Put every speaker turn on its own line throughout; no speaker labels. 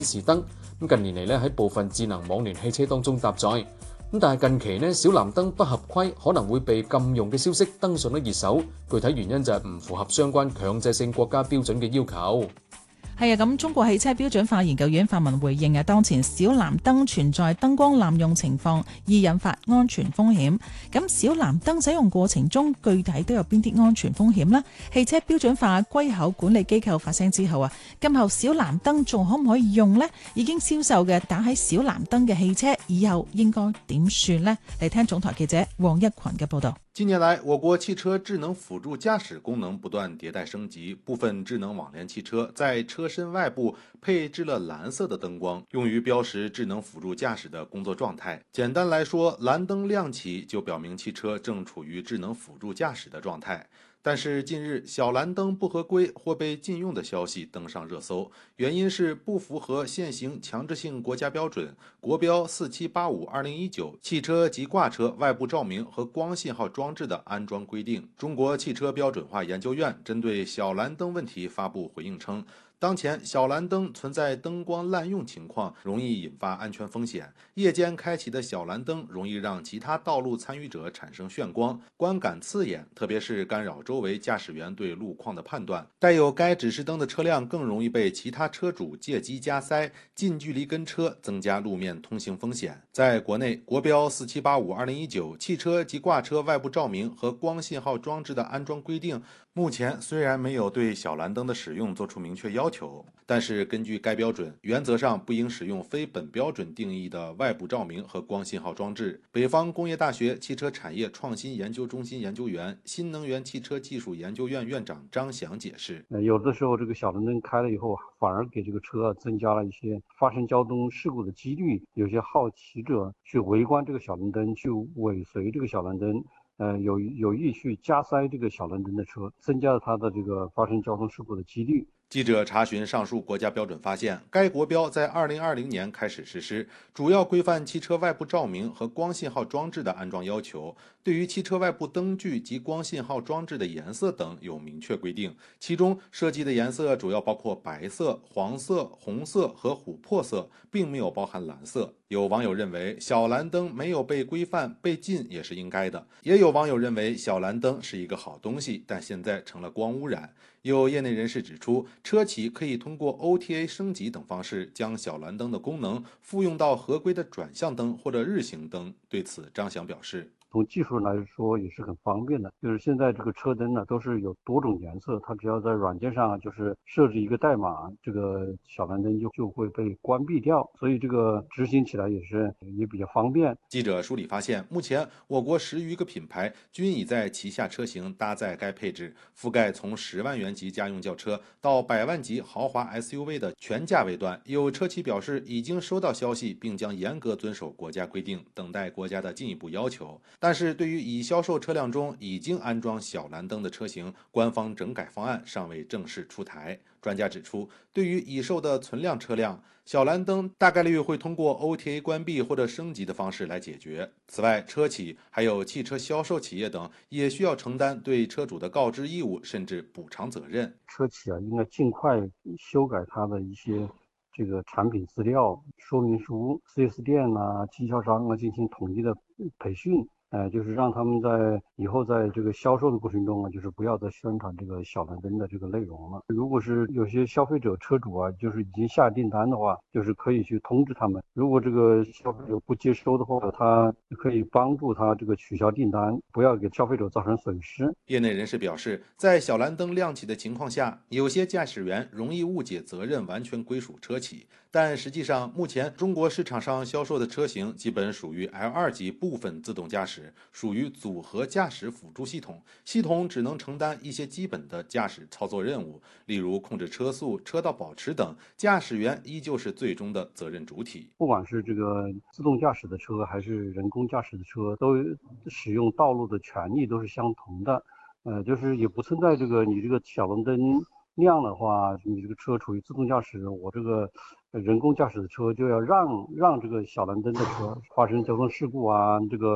示燈。近年嚟咧喺部分智能網聯汽車當中搭載。但係近期呢，小藍燈不合規，可能會被禁用嘅消息登上咗熱搜。具體原因就係唔符合相關強制性國家標準嘅要求。
係啊，咁中國汽車標準化研究院發文回應啊，當前小藍燈存在燈光濫用情況，易引發安全風險。咁小藍燈使用過程中，具體都有邊啲安全風險呢？汽車標準化歸口管理機構發聲之後啊，今後小藍燈仲可唔可以用呢？已經銷售嘅打喺小藍燈嘅汽車，以後應該點算呢？嚟聽總台記者黃一群嘅報道。
近年來，我國汽車智能輔助駕駛功能不斷迭代升級，部分智能網聯汽車在車身外部配置了藍色的燈光，用於標識智能輔助駕駛的工作狀態。簡單來說，藍燈亮起就表明汽車正處於智能輔助駕駛的狀態。但是近日小藍燈不合規或被禁用的消息登上熱搜，原因是不符合現行強制性國家標準國標4785/2019汽車及掛車外部照明和光信號裝置的安裝規定。中國汽車標準化研究院針對小藍燈問題發布回應稱，當前小藍燈存在燈光濫用情況，容易引發安全風險。夜間開啟的小藍燈容易讓其他道路參與者產生眩光，觀感刺眼，特別是干擾周圍駕駛員對路況的判斷。帶有該指示燈的車輛更容易被其他車主借機加塞，近距離跟車，增加路面通行風險。在國內，國標4785/2019汽車及掛車外部照明和光信號裝置的安裝規定，目前雖然沒有對小藍燈的使用作出明確要求，但是根據該標準，原則上不應使用非本標準定義的外部照明和光信號裝置。北方工業大學汽車產業創新研究中心研究員、新能源汽車技術研究院院長張翔解釋：
有的時候這個小藍燈開了以後，反而給這個車增加了一些發生交通事故的幾率。有些好奇者去圍觀這個小藍燈，去尾隨這個小藍燈。有意去加塞這個小藍燈的車，增加了它的這個發生交通事故的幾率。
記者查詢上述國家標準發現，該國標在2020年開始實施，主要規範汽車外部照明和光信號裝置的安裝要求，對於汽車外部燈具及光信號裝置的顏色等有明確規定，其中設計的顏色主要包括白色、黃色、紅色和琥珀色，並沒有包含藍色。有網友認為小藍燈沒有被規範被禁也是應該的，也有網友認為小藍燈是一個好東西，但現在成了光污染。有業內人士指出，車企可以通過 OTA 升級等方式將小藍燈的功能複用到合規的轉向燈或者日行燈。對此，張翔表示，
從技術來說也是很方便的，就是現在這個車燈呢都是有多種顏色，它只要在軟件上就是設置一個代碼，這個小藍燈就會被關閉掉，所以這個執行起來也比較方便。
記者梳理發現，目前我國10餘個品牌均已在旗下車型搭載該配置，覆蓋從10萬元級家用轎車到100萬級豪華 SUV 的全價位段。有車企表示已經收到消息，並將嚴格遵守國家規定，等待國家的進一步要求。但是對於已銷售車輛中已經安裝小藍燈的車型，官方整改方案尚未正式出台。專家指出，對於已售的存量車輛，小藍燈大概率會通過 OTA 關閉或者升級的方式來解決。此外，車企還有汽車銷售企業等也需要承擔對車主的告知義務，甚至補償責任。
車企應該盡快修改它的一些這個產品資料說明書，4S店經銷商進行統一的培訓。就是讓他們在以後在這個銷售的過程中就是不要再宣傳這個小藍燈的這個內容了。如果是有些消費者車主就是已經下訂單的話，就是可以去通知他們。如果這個消費者不接收的話，他可以幫助他這個取消訂單，不要給消費者造成損失。
業內人士表示，在小藍燈亮起的情況下，有些駕駛員容易誤解責任完全歸屬車企，但實際上，目前中國市場上銷售的車型基本屬於 L2 級部分自動駕駛，屬於組合駕駛輔助系統，系統只能承擔一些基本的駕駛操作任務，例如控制車速、車道保持等，駕駛員依舊是最終的責任主體。
不管是這個自動駕駛的車還是人工駕駛的車，都使用道路的權利都是相同的，就是也不存在這個你這個小藍燈亮的話，你這個車處於自動駕駛，我這個人工駕駛的車就要讓這個小藍燈的車發生交通事故這個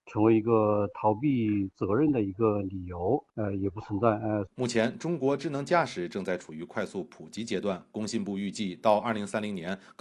成为一个逃避责任的一个理由，也不存在。
目前，中国智能驾驶正在处于快速普及阶段。工信部预计，到2030年，